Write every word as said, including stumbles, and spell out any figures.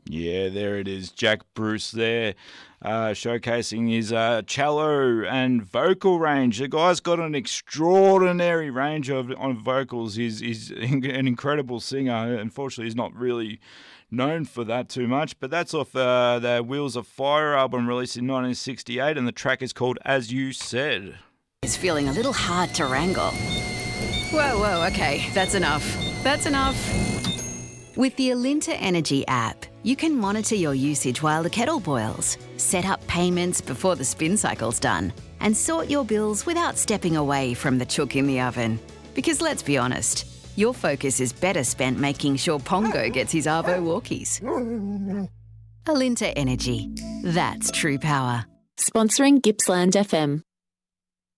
Yeah, there it is. Jack Bruce there, uh, showcasing his uh, cello and vocal range. The guy's got an extraordinary range of on vocals. He's, he's an incredible singer. Unfortunately, he's not really known for that too much, but that's off uh, the Wheels of Fire album released in nineteen sixty-eight, and the track is called As You Said. It's feeling a little hard to wrangle. Whoa, whoa, okay, that's enough. That's enough. With the Alinta Energy app, you can monitor your usage while the kettle boils, set up payments before the spin cycle's done, and sort your bills without stepping away from the chook in the oven. Because let's be honest, your focus is better spent making sure Pongo gets his Arvo walkies. Alinta Energy. That's true power. Sponsoring Gippsland F M.